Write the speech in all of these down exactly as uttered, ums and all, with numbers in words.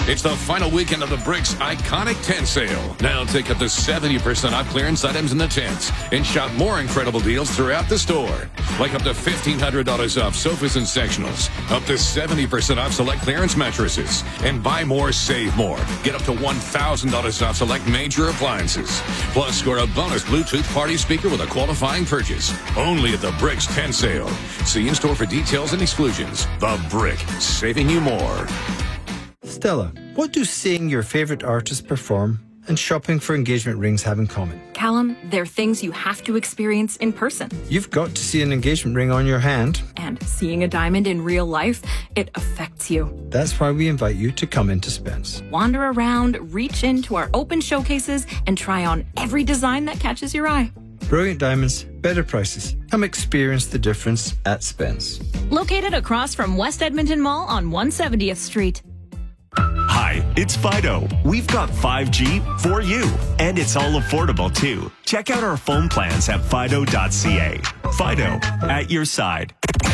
It's the final weekend of the Bricks iconic tent sale. Now take up to seventy percent off clearance items in the tents and shop more incredible deals throughout the store. Like up to fifteen hundred dollars off sofas and sectionals, up to seventy percent off select clearance mattresses, and buy more, save more. Get up to one thousand dollars off select major appliances. Plus, score a bonus Bluetooth party speaker with a qualifying purchase. Only at the Bricks tent sale. See in-store for details and exclusions. The Brick, saving you more. Stella, what do seeing your favourite artist perform and shopping for engagement rings have in common? Callum, they're things you have to experience in person. You've got to see an engagement ring on your hand. And seeing a diamond in real life, it affects you. That's why we invite you to come into Spence. Wander around, reach into our open showcases, and try on every design that catches your eye. Brilliant diamonds, better prices. Come experience the difference at Spence. Located across from West Edmonton Mall on one hundred seventieth Street. Hi, it's Fido. We've got five G for you, and it's all affordable too. Check out our phone plans at fido dot c a. Fido, at your side.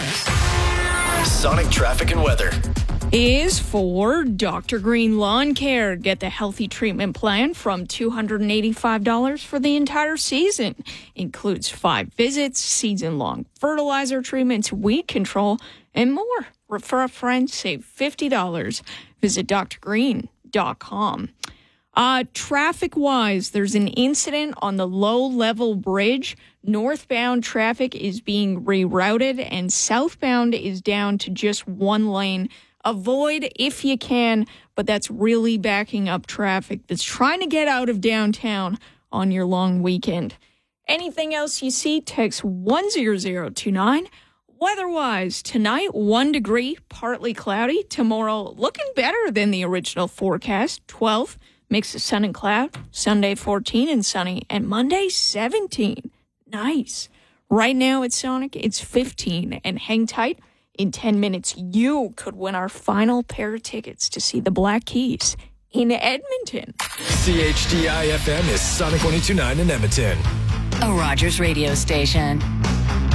Sonic traffic and weather is for Doctor Green Lawn Care. Get the healthy treatment plan from two hundred eighty-five dollars for the entire season. Includes five visits, season-long fertilizer treatments, weed control, and more. Refer a friend, save fifty dollars. Visit d r green dot com. Uh, traffic-wise, there's an incident on the low-level bridge. Northbound traffic is being rerouted, and southbound is down to just one lane. Avoid if you can, but that's really backing up traffic that's trying to get out of downtown on your long weekend. Anything else you see, text one zero zero two nine. Weather-wise, tonight, one degree, partly cloudy. Tomorrow, looking better than the original forecast, twelve. Mix of sun and cloud. Sunday, fourteen and sunny. And Monday, seventeen. Nice. Right now at Sonic, it's fifteen. And hang tight. In ten minutes, you could win our final pair of tickets to see the Black Keys in Edmonton. C H D I F M is Sonic one oh two point nine in Edmonton. A Rogers radio station.